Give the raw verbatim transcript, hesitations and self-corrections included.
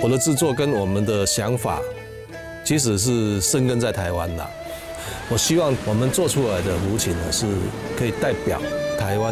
我的制作跟我们的想法，其实是生根在台湾的。我希望我们做出来的胡琴呢，是可以代表台湾